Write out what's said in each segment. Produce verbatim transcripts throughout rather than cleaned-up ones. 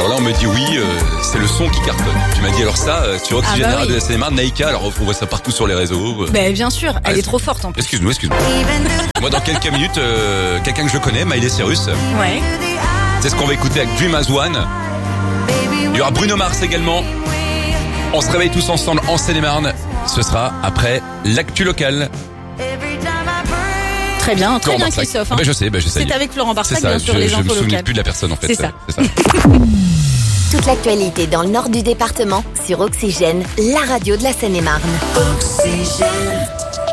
Alors là, on me dit oui, euh, c'est le son qui cartonne. Tu m'as dit alors ça, euh, sur Oxygène, ah bah oui. de la Seine-et-Marne, Naïka, alors on voit ça partout sur les réseaux. Ben bien sûr, elle Ah, est trop forte en plus. Excuse-moi, excuse-moi. Moi, dans quelques minutes, euh, quelqu'un que je connais, Miley Cyrus, Ouais. c'est ce qu'on va écouter avec Dream As One. Il y aura Bruno Mars également. On se réveille tous ensemble en Seine-et-Marne. Ce sera après l'actu locale. Très bien, très Florent bien Barsac. Christophe. Hein. Ben, je sais, ben, j'essaye. C'est avec Florent Barsac, C'est ça, bien sûr, je, les je me infos souviens locales. plus de la personne en fait. C'est ça. C'est ça. Toute l'actualité dans le nord du département sur Oxygène, la radio de la Seine-et-Marne. Oxygène.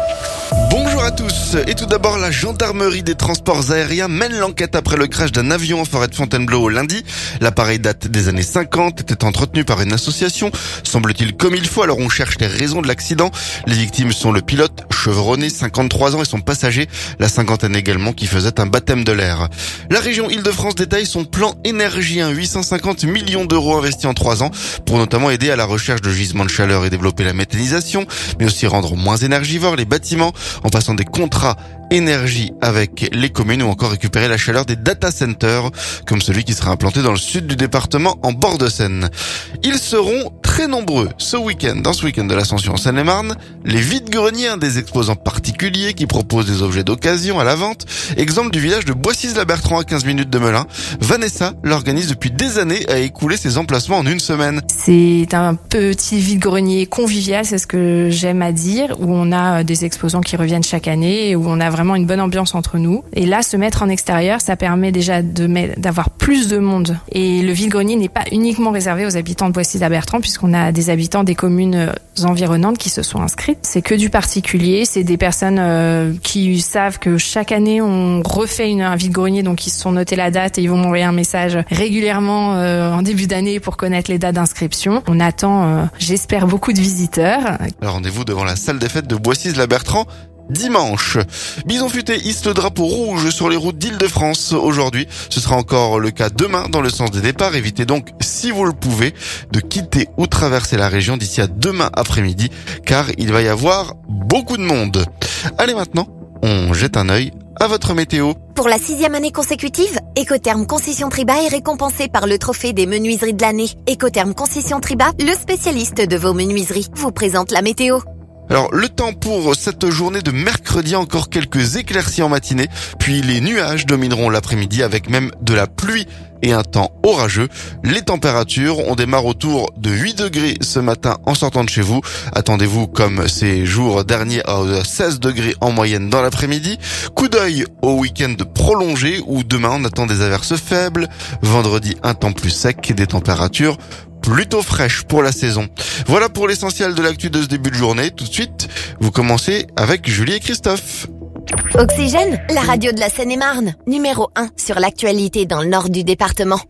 Bonjour à tous. Et tout d'abord, la gendarmerie des transports aériens mène l'enquête après le crash d'un avion en forêt de Fontainebleau lundi. L'appareil date des années cinquante, était entretenu par une association, semble-t-il comme il faut, alors on cherche les raisons de l'accident. Les victimes sont le pilote, chevronné, cinquante-trois ans, et son passager, la cinquantaine également, qui faisait un baptême de l'air. La région Île-de-France détaille son plan énergie, un huit cent cinquante millions d'euros investis en trois ans, pour notamment aider à la recherche de gisements de chaleur et développer la méthanisation, mais aussi rendre moins énergivores les bâtiments, en passant des contrats énergie avec les communes ou encore récupérer la chaleur des data centers, comme celui qui sera implanté dans le sud du département en bord de Seine. Ils seront très nombreux ce week-end, dans ce week-end de l'Ascension en Seine-et-Marne, les vides-greniers, des exposants particuliers qui proposent des objets d'occasion à la vente. Exemple du village de Boissy-la-Bertrand à quinze minutes de Melun. Vanessa l'organise depuis des années à écouler ses emplacements en une semaine. C'est un petit vide-grenier convivial, c'est ce que j'aime à dire, où on a des exposants qui reviennent chaque année, où on a vraiment une bonne ambiance entre nous. Et là, se mettre en extérieur, ça permet déjà de mettre, d'avoir plus de monde. Et le vide-grenier n'est pas uniquement réservé aux habitants de Boissy-la-Bertrand, puisqu'on a des habitants des communes environnantes qui se sont inscrites. C'est que du particulier, c'est des personnes euh, qui savent que chaque année, on refait une, un vide-grenier, donc ils se sont notés la date et ils vont m'envoyer un message régulièrement euh, en début d'année pour connaître les dates d'inscription. On attend, euh, j'espère, beaucoup de visiteurs. Alors, rendez-vous devant la salle des fêtes de Boissy-la-Bertrand dimanche. Bison Futé hisse le drapeau rouge sur les routes d'Île-de-France aujourd'hui. Ce sera encore le cas demain dans le sens des départs. Évitez donc, si vous le pouvez, de quitter ou traverser la région d'ici à demain après-midi, car il va y avoir beaucoup de monde. Allez maintenant, on jette un œil à votre météo. Pour la sixième année consécutive, Écotherm Concession Triba est récompensé par le trophée des menuiseries de l'année. Écotherm Concession Triba, le spécialiste de vos menuiseries, vous présente la météo. Alors, le temps pour cette journée de mercredi, encore quelques éclaircies en matinée, puis les nuages domineront l'après-midi avec même de la pluie et un temps orageux. Les températures, on démarre autour de huit degrés ce matin en sortant de chez vous. Attendez-vous, comme ces jours derniers, à seize degrés en moyenne dans l'après-midi. Coup d'œil au week-end prolongé où demain on attend des averses faibles. Vendredi, un temps plus sec et des températures plutôt fraîche pour la saison. Voilà pour l'essentiel de l'actu de ce début de journée. Tout de suite, vous commencez avec Julie et Christophe. Oxygène, la radio de la Seine-et-Marne, numéro un sur l'actualité dans le nord du département.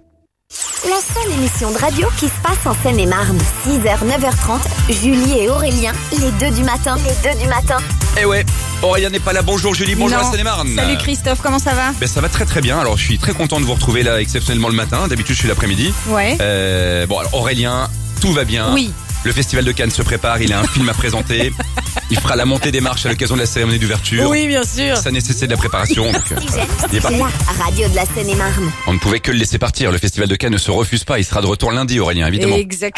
La seule émission de radio qui se passe en Seine-et-Marne. six heures, neuf heures trente, Julie et Aurélien, les deux du matin. Les deux du matin. Eh ouais, Aurélien n'est pas là. Bonjour Julie, bonjour Non. la Seine-et-Marne. Salut Christophe, comment ça va? Ben ça va très très bien. Alors je suis très content de vous retrouver là exceptionnellement le matin. D'habitude je suis l'après-midi. Ouais. Euh, bon alors Aurélien, tout va bien. Oui. Le festival de Cannes se prépare, il a un film à présenter. Il fera la montée des marches à l'occasion de la cérémonie d'ouverture. Oui, bien sûr. Ça nécessitait de la préparation. Donc, euh, Oxygène, il est parti. la radio de la Seine-et-Marne. On ne pouvait que le laisser partir. Le festival de Cannes ne se refuse pas. Il sera de retour lundi, Aurélien, évidemment. Exactement.